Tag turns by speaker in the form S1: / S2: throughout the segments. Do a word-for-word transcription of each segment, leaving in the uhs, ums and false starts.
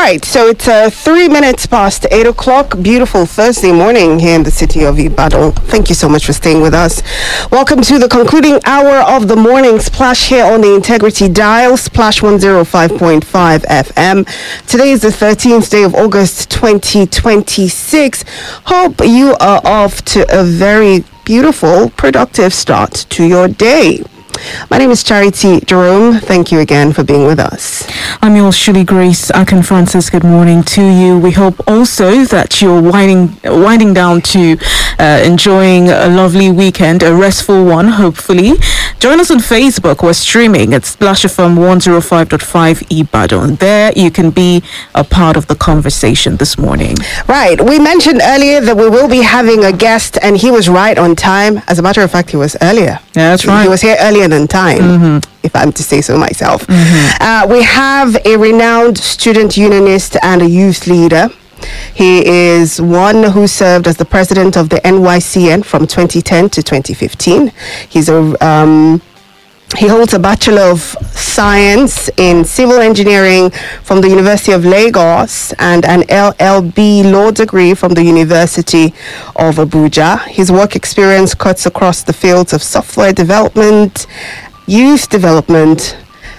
S1: right, so it's uh, three minutes past eight o'clock. Beautiful Thursday morning here in the city of Ibadan. Thank you so much for staying with us. Welcome to the concluding hour of the morning splash here on the Integrity Dial, Splash one oh five point five F M. Today is the thirteenth day of August twenty twenty-six. Hope you are off to a very beautiful, productive start to your day. My name is Charity Jerome. Thank you again for being with us.
S2: I'm yours, Shuli Grace Akin Francis. Good morning to you. We hope also that you're winding winding down to uh, enjoying a lovely weekend, a restful one, hopefully. Join us on Facebook. We're streaming at Splash F M one oh five point five Ibadan. There you can be a part of the conversation this morning.
S1: Right. We mentioned earlier that we will be having a guest, and he was right on time. As a matter of fact, he was earlier.
S2: Yeah, that's right.
S1: He was here earlier than time, mm-hmm. if I'm to say so myself. Mm-hmm. Uh, we have a renowned student unionist and a youth leader. He is one who served as the president of the N Y C N from twenty ten to twenty fifteen. He's a um, He holds a Bachelor of Science in Civil Engineering from the University of Lagos and an L L B law degree from the University of Abuja. His work experience cuts across the fields of software development, youth development,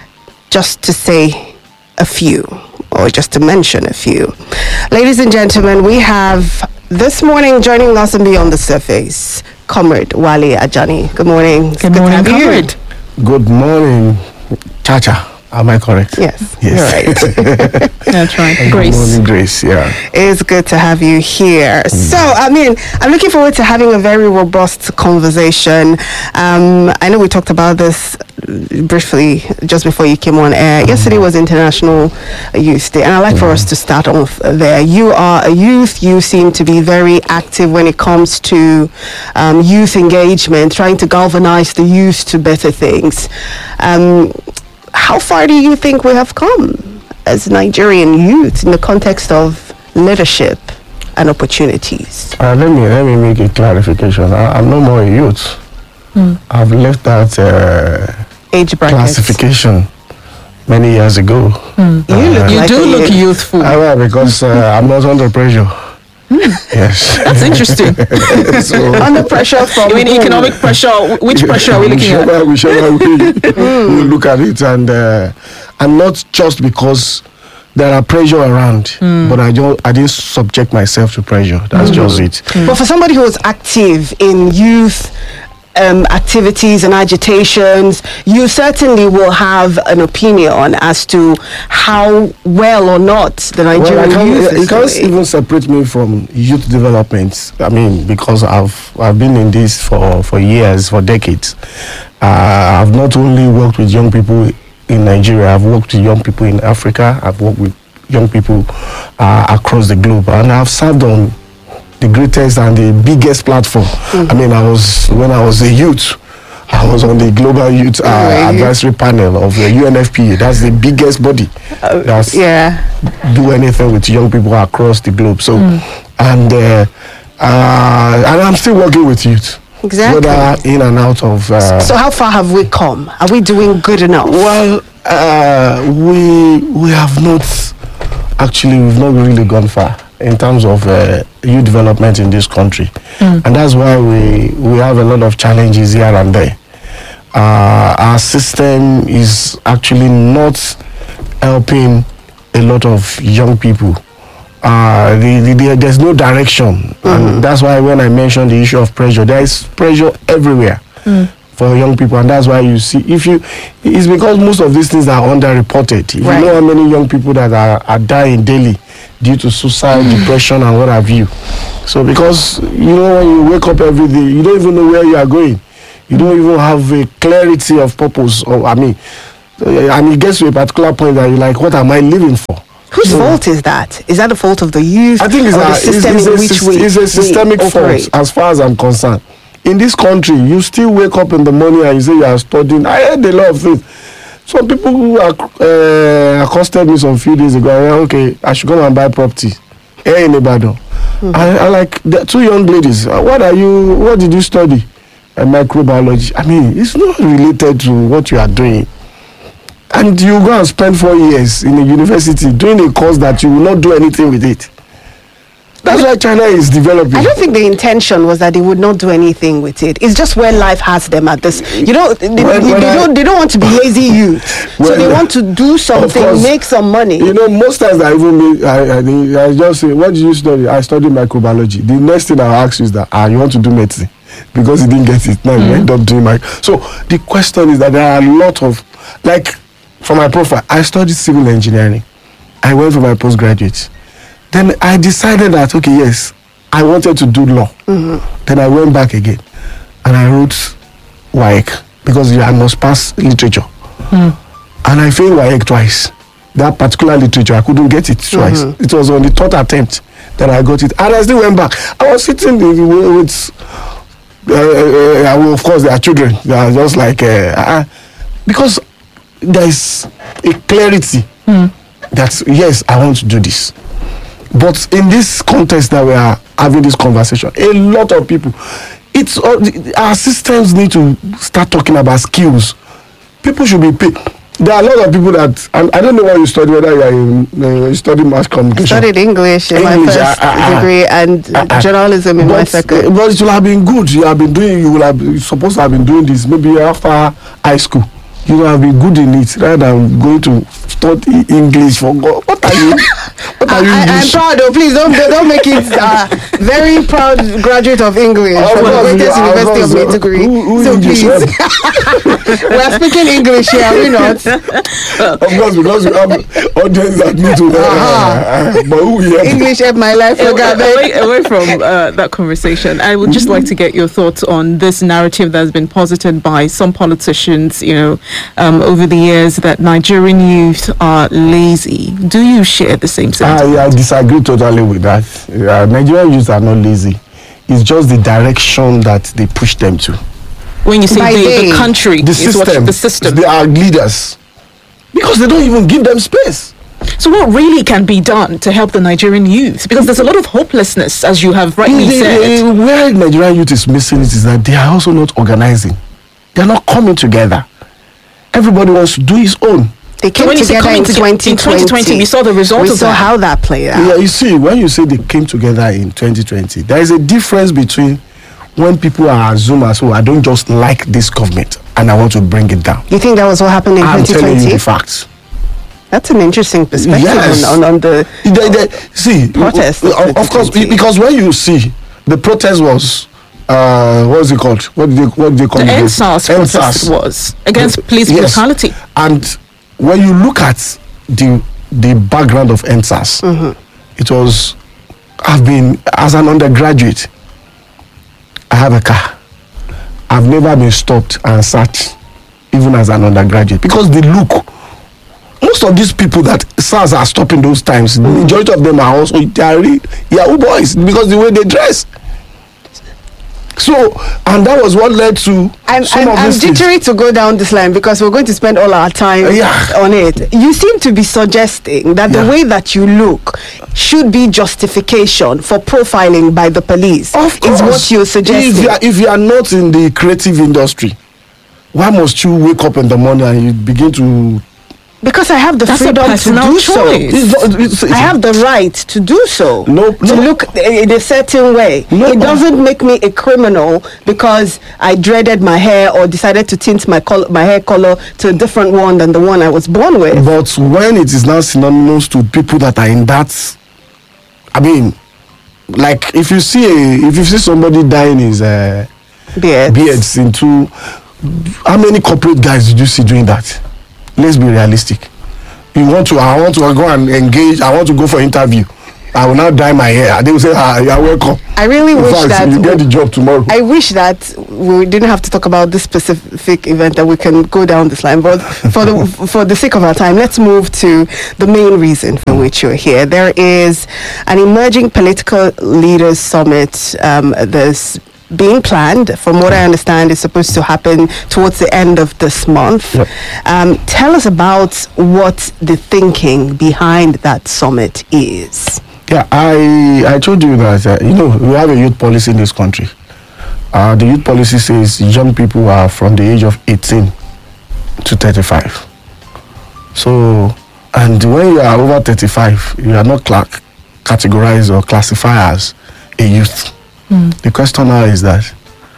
S1: just to say a few, or just to mention a few. Ladies and gentlemen, we have this morning joining us and Beyond the Surface, Comrade Wale Ajani. Good morning.
S2: Good, good morning, Comrade.
S3: Good morning, Chacha. Am I correct?
S1: Yes.
S3: Yes.
S1: You're right.
S2: That's right.
S3: Good
S2: Grace.
S3: morning, Grace. Yeah.
S1: It's good to have you here. Mm. So, I mean, I'm looking forward to having a very robust conversation. Um, I know we talked about this briefly just before you came on air. Mm. Yesterday was International Youth Day, and I'd like mm. for us to start off there. You are a youth. You seem to be very active when it comes to um, youth engagement, trying to galvanize the youth to better things. Um, How far do you think we have come as Nigerian youth in the context of leadership and opportunities?
S3: Uh, let me let me make a clarification. I, I'm no more a youth. Mm. I've left that uh,
S1: age bracket
S3: classification many years ago.
S2: Mm.
S3: Uh,
S2: you look, you
S3: like
S2: do look youthful.
S3: Uh, well, because uh, I'm not under pressure.
S2: Mm.
S3: Yes,
S2: that's interesting.
S3: So,
S1: under pressure from
S2: I mean,
S1: whom?
S2: economic pressure. Which pressure are we looking
S3: whichever,
S2: at?
S3: Whichever we, we look at it, and uh, and not just because there are pressure around, mm. but I don't. I didn't subject myself to pressure. That's mm. just it.
S1: Mm. But for somebody who was active in youth Um, activities and agitations, you certainly will have an opinion as to how well or not the Nigerian
S3: well,
S1: youth is
S3: you can't
S1: doing.
S3: even separate me from youth development. I mean, because I've I've been in this for, for years, for decades. Uh, I've not only worked with young people in Nigeria, I've worked with young people in Africa, I've worked with young people uh, across the globe, and I've served on the greatest and the biggest platform. Mm-hmm. I mean, I was when I was a youth, I was on the Global Youth uh, right. Advisory Panel of the U N F P A. That's the biggest body uh, that's
S1: yeah.
S3: do anything with young people across the globe. So, mm. and uh, uh, and I'm still working with youth.
S1: Exactly.
S3: Whether in and out of. Uh,
S1: so, how far have we come? Are we doing good enough?
S3: Well, uh, we we have not actually. We've not really gone far in terms of uh, youth development in this country, mm. and that's why we we have a lot of challenges here and there. Uh, our system is actually not helping a lot of young people. Uh, the, the, the, there's no direction, mm-hmm. and that's why when I mentioned the issue of pressure, there is pressure everywhere mm. for young people, and that's why you see if you it's because most of these things are underreported. If right. you know how many young people that are, are dying daily due to suicide, mm. depression, and what have you. So because you know when you wake up every day, you don't even know where you are going. You don't even have a clarity of purpose. Or I mean, and it gets to a particular point that you're like, what am I living for?
S1: Whose
S3: so,
S1: fault is that? Is that the fault of the youth?
S3: I think it's,
S1: or
S3: a,
S1: the system
S3: it's, it's,
S1: in
S3: a,
S1: which we
S3: it's a systemic
S1: we
S3: fault, as far as I'm concerned. In this country, you still wake up in the morning and you say you are studying. I heard a lot of things. Some people who are, uh, accosted me some few days ago. I went, okay, I should go and buy property here in Ibadan. Mm-hmm. I, I like the two young ladies. What are you? What did you study? Uh, microbiology. I mean, it's not related to what you are doing. And you go and spend four years in a university doing a course that you will not do anything with it. That's why China is developing.
S1: I don't think the intention was that they would not do anything with it. It's just where life has them at this. You know, they,
S3: When-
S1: they,
S3: when
S1: they
S3: I-
S1: don't. They don't want to be lazy youth, so
S3: When-
S1: they want to do something,
S3: course.
S1: make some money.
S3: You know, most times I even make, I, I, I just say, what did you study? I studied microbiology. The next thing I'll ask you is that, ah, you want to do medicine? Because you didn't get it. Now you end up doing my. So the question is that there are a lot of, like, for my profile, I studied civil engineering. I went for my postgraduate. Then I decided that, okay, yes, I wanted to do law. Then I went back again and I wrote W A E C because I must pass literature. And I failed W A E C twice. That particular literature, I couldn't get it twice. It was on the third attempt that I got it. And I still went back. I was sitting with, with uh, uh, uh, of course, there are children. They are just like, uh, uh, because there is a clarity that, yes, I want to do this. But in this context that we are having this conversation, a lot of people, it's all, our systems need to start talking about skills. People should be paid. There are a lot of people that, and I don't know what you study, whether you are in, uh, you study mass communication.
S1: I studied English in my
S3: English,
S1: first
S3: ah, ah, ah.
S1: degree and
S3: Ah, ah.
S1: journalism in my
S3: But,
S1: second.
S3: but it will have been good. You have been doing, you will have been, supposed to have been doing this maybe after high school. You will have been good in it rather than going to study English for God. What are you? What are you?
S1: I, I'm
S3: English?
S1: proud though. Please don't don't make it uh, very proud graduate of English
S3: Of
S1: from the
S3: course,
S1: greatest
S3: yeah, of
S1: university of
S3: course,
S1: my
S3: uh,
S1: degree.
S3: who- who
S1: So
S3: English,
S1: please,
S3: uh,
S1: we are speaking English here, are we not?
S3: Of course, because we have audience that need to. Uh, uh, but who here?
S1: English helped my life.
S2: away,
S1: forget
S2: away,
S1: that.
S2: away from uh, that conversation, I would just like to get your thoughts on this narrative that has been posited by some politicians, you know, um, over the years that Nigerian youth are lazy. Do you share the same sentiment?
S3: I, I disagree totally with that. Uh, Nigerian youth are not lazy. It's just the direction that they push them to.
S2: When you say
S1: By
S2: they,
S1: they,
S2: the country,
S3: The
S2: is what
S3: system.
S2: the system.
S3: They are leaders. Because they don't even give them space.
S2: So what really can be done to help the Nigerian youth? Because there's a lot of hopelessness, as you have rightly
S3: The-
S2: said.
S3: the- where Nigerian youth is missing it is that they are also not organizing. They are not coming together. Everybody wants to do his own.
S1: They came
S2: when you say
S1: together
S2: coming
S1: in
S2: together-
S1: twenty
S2: in twenty twenty, we saw the result
S1: We
S2: of
S1: saw
S2: that.
S1: how that played out.
S3: Yeah, you see, when you say they came together in twenty twenty, there is a difference between when people are assumers who I don't just like this government and I want to bring it down.
S1: You think that was what happened in
S3: I'm
S1: twenty
S3: telling you
S1: twenty?
S3: the facts.
S1: That's an interesting perspective
S3: Yes.
S1: on, on, on the.
S3: They, they, see,
S1: Protest of
S3: of, of course,
S1: twenty twenty.
S3: because when you see the protest was, uh, what is it called? What did they, what did they call
S2: The
S3: it?
S2: N SARS protest was against police
S3: Yes.
S2: brutality.
S3: And when you look at the the background of N SARS, it was, I've been, as an undergraduate, I have a car. I've never been stopped and searched, even as an undergraduate, because the look, most of these people that SARS are stopping those times, the majority of them are also, they are re- Yahoo boys, because the way they dress. So, and that was what led to
S1: I'm,
S3: some
S1: I'm,
S3: of
S1: I'm
S3: these things.
S1: jittery to go down this line because we're going to spend all our time
S3: Uh, yeah.
S1: on it. You seem to be suggesting that the
S3: Yeah.
S1: way that you look should be justification for profiling by the police.
S3: Of
S1: Is
S3: course.
S1: what you're suggesting.
S3: If you, are, if you are not in the creative industry, why must you wake up in the morning and you begin to?
S1: Because I have the
S2: That's a
S1: freedom to
S2: personal
S1: do
S2: choice.
S1: so.
S3: It's not- it's- it's-
S1: I have the right to do so.
S3: No,
S1: to
S3: no.
S1: look in a certain way.
S3: No.
S1: It doesn't make me a criminal because I dreaded my hair or decided to tint my color, my hair color to a different one than the one I was born with.
S3: But when it is now synonymous to people that are in that, I mean, like if you see a, if you see somebody dyeing his uh,
S1: Beard.
S3: beards into, how many corporate guys did you see doing that? Let's be realistic. You want to, I want to go and engage, I want to go for interview. I will now dye my hair. They will say, ah, you are welcome.
S1: I really
S3: In
S1: wish
S3: fact,
S1: that
S3: you get the job tomorrow.
S1: I wish that we didn't have to talk about this specific event, that we can go down this line. But for the for the sake of our time, let's move to the main reason for which you're here. There is an emerging political leaders summit. Um, there's being planned, from what I understand, is supposed to happen towards the end of this month.
S3: Yep.
S1: Um, tell us about what the thinking behind that summit is.
S3: Yeah, I I told you that uh, you know we have a youth policy in this country. Uh, the youth policy says young people are from the age of eighteen to thirty-five. So, and when you are over thirty-five, you are not cla- categorized or classified as a youth. Mm. The question now is that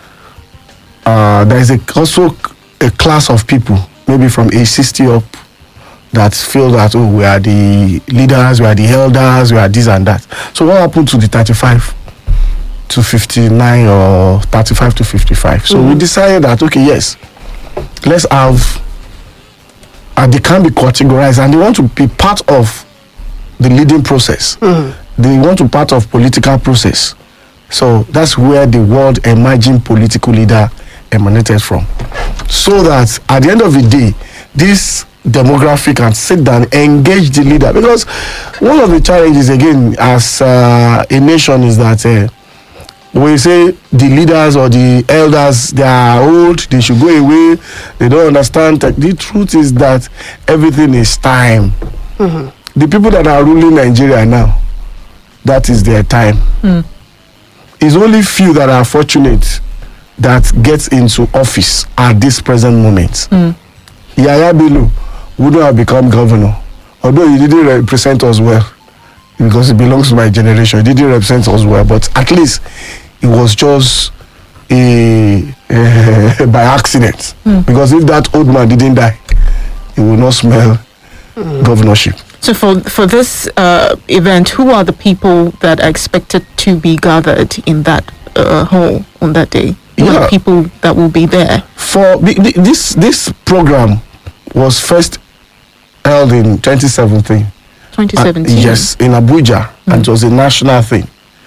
S3: uh, there is a, also a class of people, maybe from age sixty up, that feel that, oh, we are the leaders, we are the elders, we are this and that. So what happened to the thirty-five to fifty-nine or thirty-five to fifty-five? So mm-hmm. we decided that, okay, yes, let's have, and they can be categorized and they want to be part of the leading process. Mm-hmm. They want to be part of political process. So that's where the word emerging political leader emanated from. So that at the end of the day, this demographic can sit down, engage the leader. Because one of the challenges, again, as uh, a nation is that uh, when you say the leaders or the elders, they are old, they should go away, they don't understand. The truth is that everything is time. Mm-hmm. The people that are ruling Nigeria now, that is their time. Mm. It's only few that are fortunate that gets into office at this present moment. Mm. Yaya Bello wouldn't have become governor, although he didn't represent us well, because he belongs to my generation. He didn't represent us well, but at least it was just a, a by accident. Mm. Because if that old man didn't die, he would not smell mm. governorship.
S2: So for for this uh, event, who are the people that are expected to be gathered in that uh, hall on that day? Who yeah. are the people that will be there?
S3: For this this program was first held in twenty seventeen.
S2: twenty seventeen.
S3: Uh, yes, in Abuja, mm. and it was a national thing.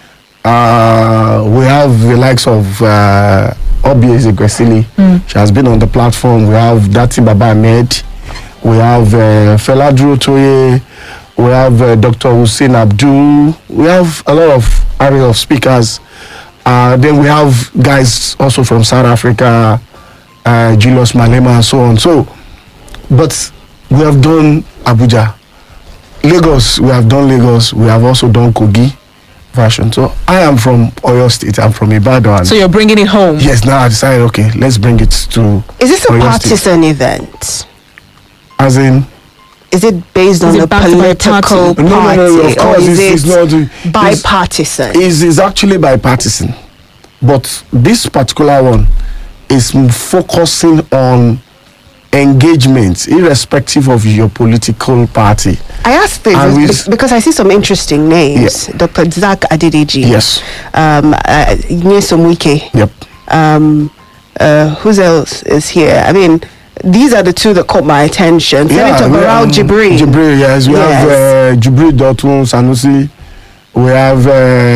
S3: Uh, we have the likes of uh, Obi Ezekwesili. Mm. She has been on the platform. We have Dati Baba Ahmed. We have uh, Feladru Toye. We have uh, Doctor Hussein Abdul. We have a lot of area of speakers. Uh, then we have guys also from South Africa, uh, Julius Malema and so on. So, but we have done Abuja. Lagos, we have done Lagos. We have also done Kogi version. So I am from Oyo State. I'm from Ibadan.
S2: So you're bringing it home?
S3: Yes, now I decided, okay, let's bring it to
S1: Is this a
S3: Oyo
S1: partisan
S3: State.
S1: event?
S3: As in?
S1: Is it based
S2: is
S1: on
S2: it
S1: a political party?
S3: No, no, no, no, of course,
S1: or is
S3: it's,
S1: it
S3: it's not,
S1: bipartisan?
S3: It's, it's actually bipartisan. But this particular one is focusing on engagement, irrespective of your political party.
S1: I asked this because I see some interesting names. Yeah. Doctor Zach Adedeji.
S3: Yes.
S1: Um, uh, Nyesom Wike.
S3: Yep. Um,
S1: uh, who else is here? I mean, these are the two that caught my attention.
S3: Yeah,
S1: Senator Barau um, Jibril.
S3: Jibril, yes. We yes. have uh, Jibril Dotun Sanusi. We have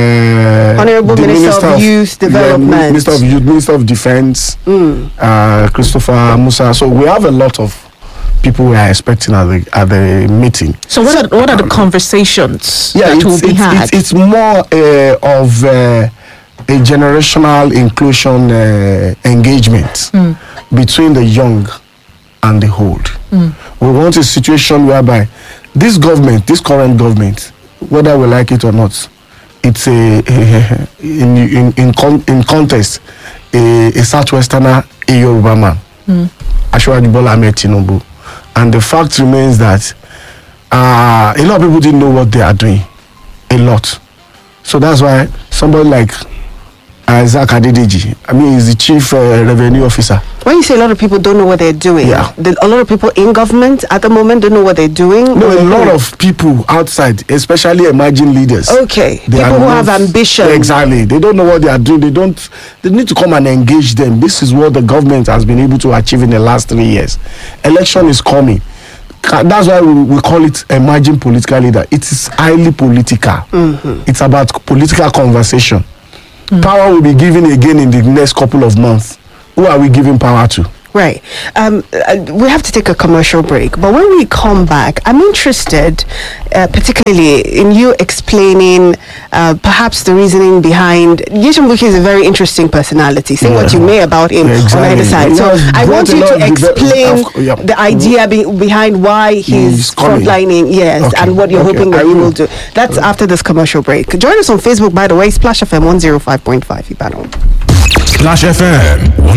S3: uh,
S1: Honorable Minister, Minister of, of Youth Development,
S3: yeah, Minister of Youth, Minister of Defense, mm. uh, Christopher Musa. So we have a lot of people we are expecting at the at the meeting.
S2: So what are what are the conversations
S3: yeah,
S2: that
S3: it's,
S2: will be
S3: it's,
S2: had?
S3: It's, it's more uh, of uh, a generational inclusion uh, engagement mm. between the young and the old. Mm. We want a situation whereby this government, this current government, whether we like it or not, it's a, a in in in, con, in contest a, a Southwesterner, a Yoruba man, mm. Asiwaju Bola Ahmed Tinubu, and the fact remains that uh, a lot of people didn't know what they are doing, a lot. So that's why somebody like uh, Zach Adedeji, I mean, he's the chief uh, revenue officer.
S1: When you say a lot of people don't know what they're doing,
S3: yeah.
S1: the, a lot of people in government at the moment don't know what they're doing.
S3: No, a lot of people outside, especially emerging leaders.
S1: Okay, people who not, have ambition.
S3: Exactly, they don't know what they are doing. They don't. They need to come and engage them. This is what the government has been able to achieve in the last three years. Election is coming. That's why we, we call it emerging political leader. It is highly political. Mm-hmm. It's about political conversation. Mm-hmm. Power will be given again in the next couple of months. Who are we giving power to?
S1: Right. Um, uh, we have to take a commercial break. But when we come back, I'm interested uh, particularly in you explaining uh, perhaps the reasoning behind... Nyesom Wike is a very interesting personality. Say yeah. what you may about him yeah, exactly. on either side. So yeah, I want you to explain the, yeah. the idea be, behind why he's, he's frontlining, yes, okay. and what you're okay. hoping that he will do. That's okay. after this commercial break. Join us on Facebook, by the way, Splash F M one oh five point five Ibadan.
S4: Splash F M one